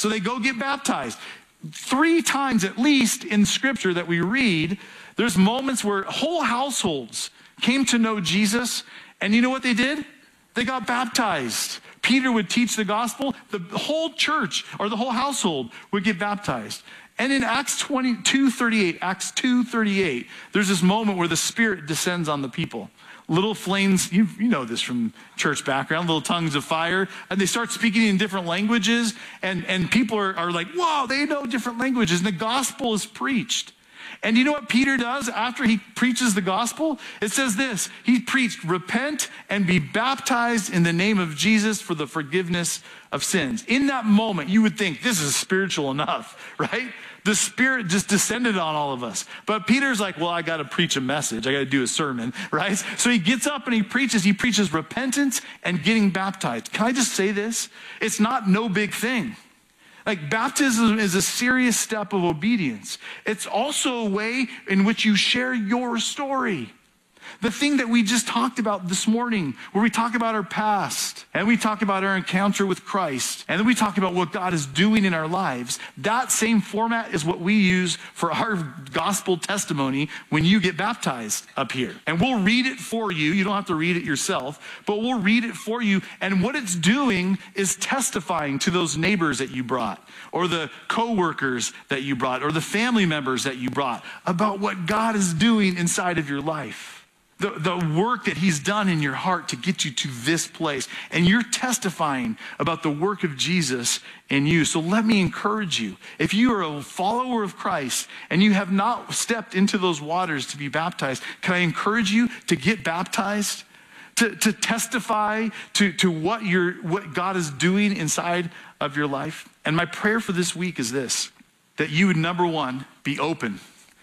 So they go get baptized. 3 times at least in Scripture that we read, there's moments where whole households came to know Jesus, and you know what they did? They got baptized. Peter would teach the gospel. The whole church or the whole household would get baptized. And in Acts 2:38, there's this moment where the Spirit descends on the people. Little flames, you know this from church background, little tongues of fire, and they start speaking in different languages, and people are like, wow, they know different languages, and the gospel is preached. And you know what Peter does after he preaches the gospel? It says this, he preached, repent and be baptized in the name of Jesus for the forgiveness of sins. In that moment, you would think this is spiritual enough, right? The Spirit just descended on all of us. But Peter's like, well, I got to preach a message. I got to do a sermon, right? So he gets up and he preaches repentance and getting baptized. Can I just say this? It's not no big thing. Like, baptism is a serious step of obedience. It's also a way in which you share your story. The thing that we just talked about this morning, where we talk about our past, and we talk about our encounter with Christ, and then we talk about what God is doing in our lives, that same format is what we use for our gospel testimony when you get baptized up here. And we'll read it for you. You don't have to read it yourself, but we'll read it for you. And what it's doing is testifying to those neighbors that you brought, or the coworkers that you brought, or the family members that you brought, about what God is doing inside of your life. The work that he's done in your heart to get you to this place. And you're testifying about the work of Jesus in you. So let me encourage you. If you are a follower of Christ and you have not stepped into those waters to be baptized, can I encourage you to get baptized? To testify to what God is doing inside of your life? And my prayer for this week is this, that you would, number one, be open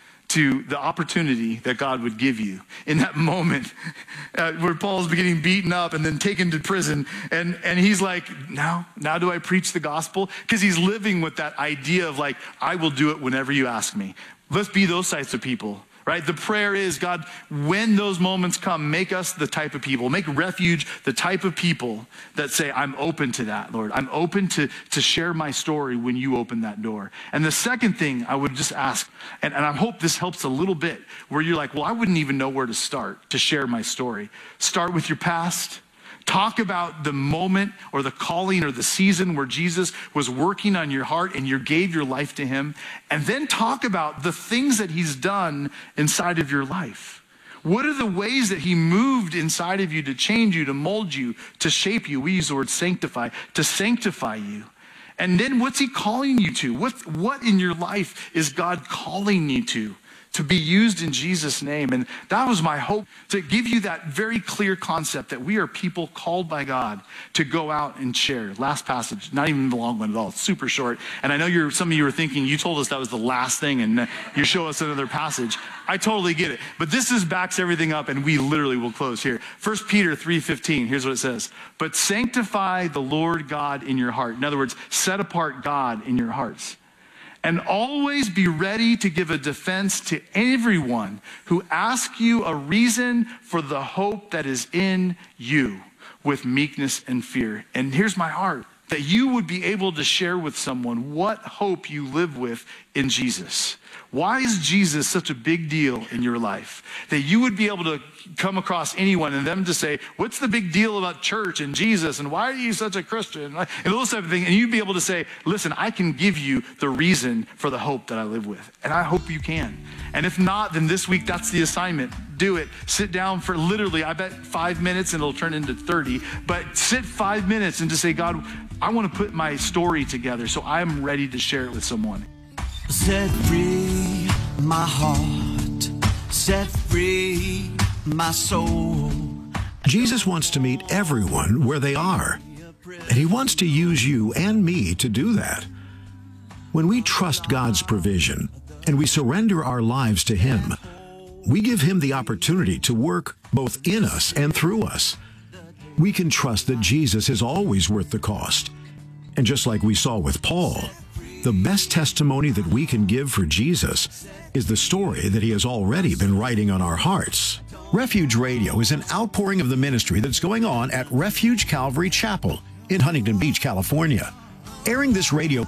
to the opportunity that God would give you in that moment where Paul's getting beaten up and then taken to prison. And he's like, now do I preach the gospel? Because he's living with that idea of like, I will do it whenever you ask me. Let's be those types of people, right? The prayer is, God, when those moments come, make us the type of people, make Refuge the type of people that say, I'm open to that, Lord. I'm open to share my story when you open that door. And the second thing I would just ask, and I hope this helps a little bit, where you're like, well, I wouldn't even know where to start to share my story. Start with your past. Talk about the moment or the calling or the season where Jesus was working on your heart and you gave your life to him. And then talk about the things that he's done inside of your life. What are the ways that he moved inside of you to change you, to mold you, to shape you? We use the word sanctify, to sanctify you. And then what's he calling you to? What in your life is God calling you to be used in Jesus' name? And that was my hope, to give you that very clear concept that we are people called by God to go out and share. Last passage, not even the long one at all, it's super short. And I know some of you are thinking, you told us that was the last thing and you show us another passage. I totally get it. But this backs everything up, and we literally will close here. 1 Peter 3:15, here's what it says. But sanctify the Lord God in your heart. In other words, set apart God in your hearts. And always be ready to give a defense to everyone who asks you a reason for the hope that is in you with meekness and fear. And here's my heart, that you would be able to share with someone what hope you live with in Jesus. Why is Jesus such a big deal in your life? That you would be able to come across anyone and them to say, what's the big deal about church and Jesus, and why are you such a Christian? And those type of things. And you'd be able to say, listen, I can give you the reason for the hope that I live with. And I hope you can. And if not, then this week, that's the assignment. Do it. Sit down for literally, I bet 5 minutes, and it'll turn into 30. But sit 5 minutes and just say, God, I want to put my story together so I'm ready to share it with someone. Set free my heart, set free my soul. Jesus wants to meet everyone where they are, and he wants to use you and me to do that. When we trust God's provision and we surrender our lives to him, we give him the opportunity to work both in us and through us. We can trust that Jesus is always worth the cost. And just like we saw with Paul, the best testimony that we can give for Jesus is the story that he has already been writing on our hearts. Refuge Radio is an outpouring of the ministry that's going on at Refuge Calvary Chapel in Huntington Beach, California. Airing this radio